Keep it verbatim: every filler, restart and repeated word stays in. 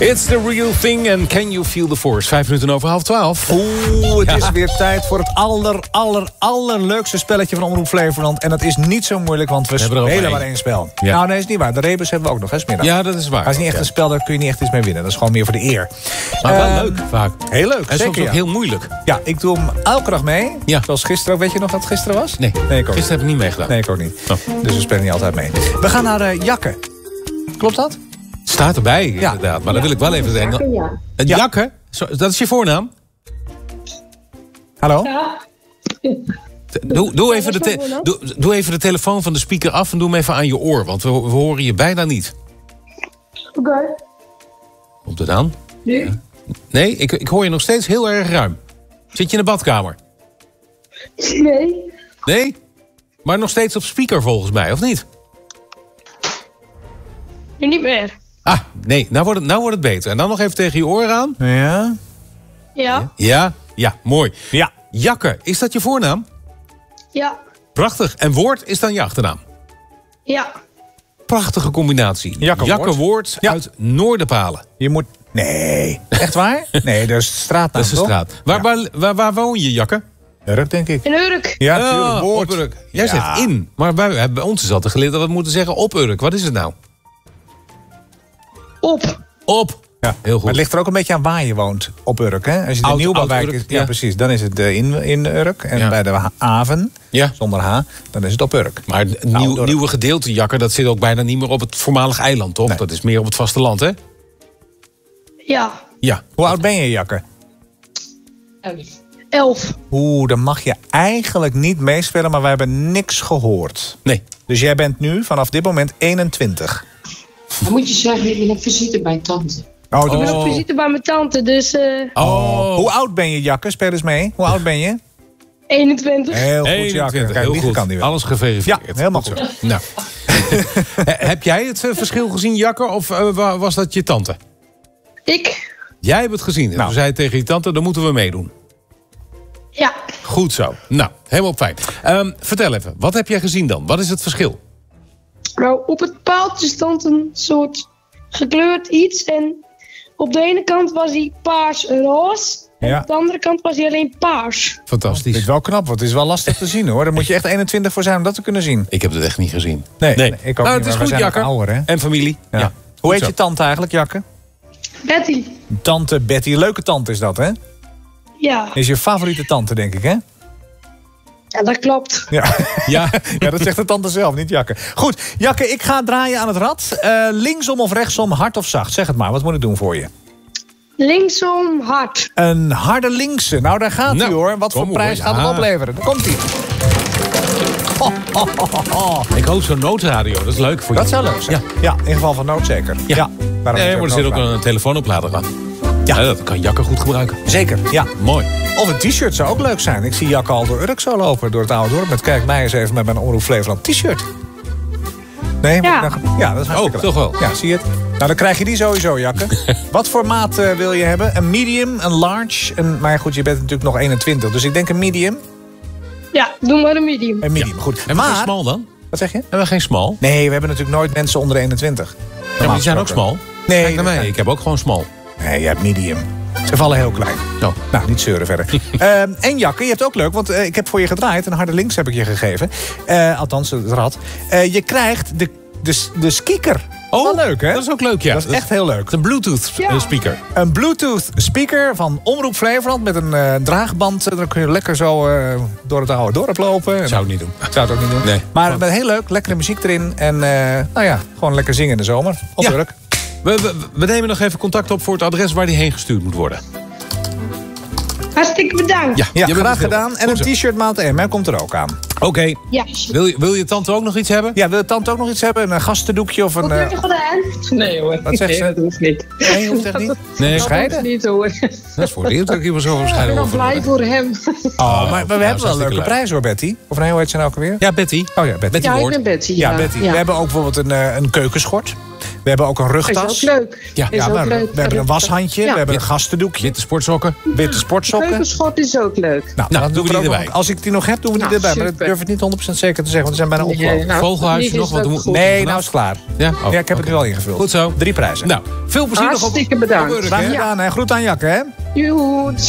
It's the real thing and can you feel the force? Vijf minuten over half twaalf. Oeh, het Ja. is weer tijd voor het aller, aller, allerleukste spelletje van Omroep Flevoland. En dat is niet zo moeilijk, want we, We hebben er ook spelen één. maar één spel. Ja. Nou, nee, is niet waar. De rebus hebben we ook nog, hè, 's middags. Ja, dat is waar. Maar het is niet echt Ja. een spel, daar kun je niet echt iets mee winnen. Dat is gewoon meer voor de eer. Maar wel Ehm, leuk, vaak. Heel leuk, En zeker, soms ook ja. heel moeilijk. Ja, ik doe hem elke dag mee. Ja. Zoals gisteren ook. Weet je nog wat het gisteren was? Nee, nee ik ook gisteren heb ik niet meegedaan. Nee, ik ook niet. Oh. Dus we spelen niet altijd mee. We gaan naar uh, Jakke. Klopt dat? Staat erbij, Ja. inderdaad. Maar dan wil ik wel even zeggen. Ja. Het Ja. Jakke, zo- dat is je voornaam? Hallo? Ja. Doe, doe, even de dat is te- mijn voornaam. doe, doe even de telefoon van de speaker af en doe hem even aan je oor. Want we, we horen je bijna niet. Oké. Komt het aan? Nu? Nee, ik, ik hoor je nog steeds heel erg ruim. Zit je in de badkamer? Nee. Nee? Maar nog steeds op speaker volgens mij, of niet? Nu niet meer. Ah, nee, nou wordt het, nou wordt het beter. En dan nog even tegen je oor aan. Ja? Ja. Ja, ja, mooi. Ja. Jakke, is dat je voornaam? Ja. Prachtig. En Woord is dan je achternaam? Ja. Prachtige combinatie. Jakke Woord. Woord Ja. uit Noorderpalen. Je moet... Nee. Echt waar? Nee, dat is de straatnaam, Dat is de toch? straat. Waar, Ja. waar, waar, waar woon je, Jakke? Urk, denk ik. In Urk. Ja, Ah, natuurlijk. Woord. op Urk. Jij Ja. zegt in. Maar bij, bij ons is altijd geleerd dat we moeten zeggen op Urk. Wat is het nou? Op. Op. Ja. Heel goed. Maar het ligt er ook een beetje aan waar je woont op Urk. Hè? Als je de Oud- nieuwbouwwijk Oud-Urk, is, ja, ja. precies, dan is het uh, in, in Urk. En Ja. bij de ha- haven, Ja. zonder H, dan is het op Urk. Maar het Nou, nieuw, door- nieuwe gedeelte, Jakker, dat zit ook bijna niet meer op het voormalig eiland, toch? Nee. Dat is meer op het vasteland, hè? Ja. Ja. Hoe oud ben je, Jakke? Elf. Oeh, dan mag je eigenlijk niet meespelen, maar we hebben niks gehoord. Nee. Dus jij bent nu vanaf dit moment eenentwintig. Dan moet je zeggen, ik ben op visite bij tante. Oh, Ik dan- ben op visite bij mijn tante, dus eh Oh. Hoe oud ben je, Jakke? Speel eens mee. Hoe oud ben je? eenentwintig. Heel goed, Jakke. eenentwintig, Kijk, heel die goed. kan die wel. Alles geverifieerd. Ja, helemaal Goed goed. zo. Nou. He- Heb jij het eh, verschil gezien, Jakker? Of eh, wa- was dat je tante? Ik? Jij hebt het gezien. En Nou. toen zei je tegen je tante, dan moeten we meedoen. Ja. Goed zo. Nou, helemaal fijn. Ehm, vertel even, wat heb jij gezien dan? Wat is het verschil? Nou, op het paaltje stond een soort gekleurd iets. En op de ene kant was hij paars-roze. En Ja. op de andere kant was hij alleen paars. Dit Fantastisch. is wel knap, want het is wel lastig te zien, hoor. Daar moet je echt eenentwintig voor zijn om dat te kunnen zien. Ik heb het echt niet gezien. Nee, nee, ik ook nou, niet, het is maar we goed, zijn ook Jakker. ouder, hè? En familie. Ja. Ja. Hoe heet zo. je tante eigenlijk, Jakke? Betty. Tante Betty. Leuke tante is dat, hè? Ja. Is je favoriete tante, denk ik, hè? Ja, dat klopt. Ja. Ja. Ja, dat zegt de tante zelf, niet Jakke. Goed, Jakke, ik ga draaien aan het rad. Eh, linksom of rechtsom, hard of zacht? Zeg het maar, wat moet ik doen voor je? Linksom hard. Een harde linkse. Nou, daar gaat Nou, u, hoor. Wat voor kom, prijs hoor. gaat het Ja. opleveren? Daar komt ie. Oh, oh, oh, oh, oh. Ik hoop zo'n noodradio. Dat is leuk voor Dat je. zou leuk zijn. Ja, in geval van nood zeker. Ja, Ja. waarom Nee, niet maar er zit ook noodradio? een telefoonoplader aan. Ja. Ja, dat kan Jakker goed gebruiken. Zeker, ja. Mooi. Of een t-shirt zou ook leuk zijn. Ik zie Jakke al door Urk zo lopen, door het oude dorp. Met kijk mij eens even met mijn Omroep Flevoland t-shirt. Nee, Ja. maar dan- ja, dat is hartstikke Oh, toch leuk. wel. Ja, zie je het? Nou, dan krijg je die sowieso, Jakke. Wat voor maat eh, wil je hebben? Een medium, een large. Een, maar goed, je bent natuurlijk nog eenentwintig. Dus ik denk een medium. Ja, doe maar een medium. Een medium, goed. Hebben we geen Maar, smal dan? wat zeg je? Hebben we geen smal? Nee, we hebben natuurlijk nooit mensen onder de eenentwintig. Ja, maar die zijn ook smal. Nee, Kijk naar dat mij. zijn- Ik heb ook gewoon smal. Nee, je hebt medium. Ze vallen heel klein. Zo. Nou, niet zeuren verder. Ehm, en Jakke, je hebt ook leuk, want eh, ik heb voor je gedraaid. Een harde links heb ik je gegeven. Eh, althans, het rad. Eh, je krijgt de, de, de speaker. Oh, Wel leuk, hè? Dat is ook leuk, ja. Dat is echt heel leuk. Het is een Bluetooth Ja. eh, speaker. Een Bluetooth speaker van Omroep Flevoland met een eh, draagband. Dan kun je lekker zo eh, door het oude dorp lopen. Zou ik niet doen. Ik zou het ook niet doen. Nee. Maar met heel leuk, lekkere muziek erin. En eh, nou ja, gewoon lekker zingen in de zomer. Op Ja. Urk. We, we, we nemen nog even contact op voor het adres waar die heen gestuurd moet worden. Hartstikke bedankt. Ja, je bent graag het heel- gedaan. En Goed een zo. t-shirt maat M, hè, komt er ook aan. Oké. Ja. Wil, je, wil je tante ook nog iets hebben? Ja, wil de tante ook nog iets hebben? Een gastendoekje of een... Wat eh, heb je gedaan? Nee hoor, Wat zegt nee, ze? dat hoeft niet. Nee, hoeft echt niet. Nee, Bescheiden? Niet hoor. dat is voor het eerst dat ik hier zo Ik waarschijnlijk ben over blij hoor. voor hem. Oh, maar, maar we nou, hebben wel een hartstikke leuke leuk. prijs hoor, Betty. Of nee, hoe heet ze nou ook alweer? Ja, Betty. Oh ja, Betty. Betty Ja, ik Woord. ben Betty. Ja, Ja, Betty. Ja. We hebben ook bijvoorbeeld een, eh, een keukenschort. We hebben ook een Is rugtas. ook leuk. Ja, Is Ja, ook we, leuk. we hebben een washandje, Ja. we hebben een gastendoekje, Witte sportsokken. witte sportsokken. Keukenschot is ook leuk. Nou, Nou, dan doen we er die ook erbij. nog- Als ik die nog heb, doen we die Nou, erbij. Maar dat super. durf ik niet honderd procent zeker te zeggen, want we zijn bijna opgelopen. Nee, nou, Vogelhuisje niet is nog, want dat we goed. Nee, vanaf. nou is het klaar. Ja, oh, ja, ik heb het oké. wel ingevuld. Goed zo. Drie prijzen. Nou, veel plezier nog op Hartstikke bedankt. op Urk, Graag hè? gedaan, hè. Groet aan Jakke, hè. Joe,